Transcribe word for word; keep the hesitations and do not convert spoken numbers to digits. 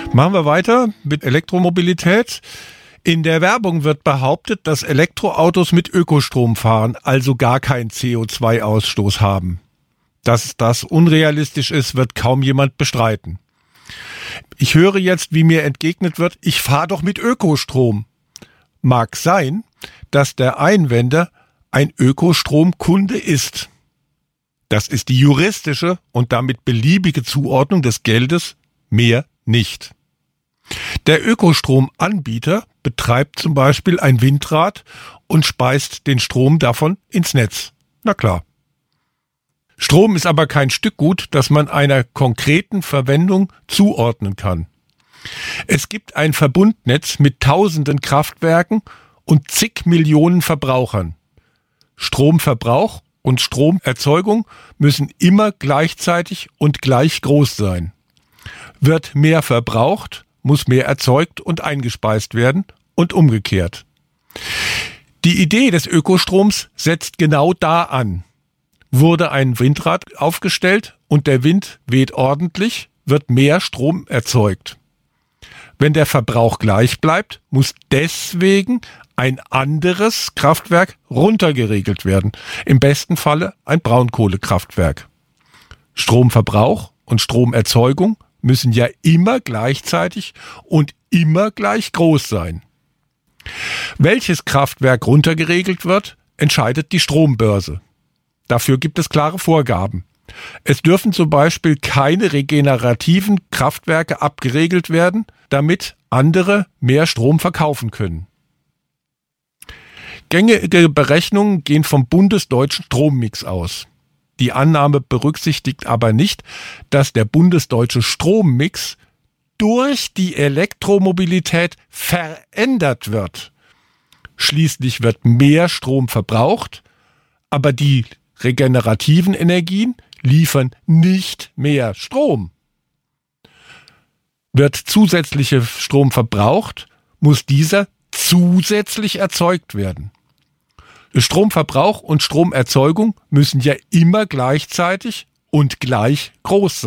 Machen wir weiter mit Elektromobilität. In der Werbung wird behauptet, dass Elektroautos mit Ökostrom fahren, also gar keinen C O zwei Ausstoß haben. Dass das unrealistisch ist, wird kaum jemand bestreiten. Ich höre jetzt, wie mir entgegnet wird, ich fahre doch mit Ökostrom. Mag sein, dass der Einwender ein Ökostromkunde ist. Das ist die juristische und damit beliebige Zuordnung des Geldes, mehr nicht. Der Ökostromanbieter betreibt zum Beispiel ein Windrad und speist den Strom davon ins Netz. Na klar. Strom ist aber kein Stückgut, das man einer konkreten Verwendung zuordnen kann. Es gibt ein Verbundnetz mit tausenden Kraftwerken und zig Millionen Verbrauchern. Stromverbrauch und Stromerzeugung müssen immer gleichzeitig und gleich groß sein. Wird mehr verbraucht, muss mehr erzeugt und eingespeist werden und umgekehrt. Die Idee des Ökostroms setzt genau da an. Wurde ein Windrad aufgestellt und der Wind weht ordentlich, wird mehr Strom erzeugt. Wenn der Verbrauch gleich bleibt, muss deswegen ein anderes Kraftwerk runtergeregelt werden. Im besten Falle ein Braunkohlekraftwerk. Stromverbrauch und Stromerzeugung müssen ja immer gleichzeitig und immer gleich groß sein. Welches Kraftwerk runtergeregelt wird, entscheidet die Strombörse. Dafür gibt es klare Vorgaben. Es dürfen zum Beispiel keine regenerativen Kraftwerke abgeregelt werden, damit andere mehr Strom verkaufen können. Gängige Berechnungen gehen vom bundesdeutschen Strommix aus. Die Annahme berücksichtigt aber nicht, dass der bundesdeutsche Strommix durch die Elektromobilität verändert wird. Schließlich wird mehr Strom verbraucht, aber die regenerativen Energien liefern nicht mehr Strom. Wird zusätzlicher Strom verbraucht, muss dieser zusätzlich erzeugt werden. Stromverbrauch und Stromerzeugung müssen ja immer gleichzeitig und gleich groß sein.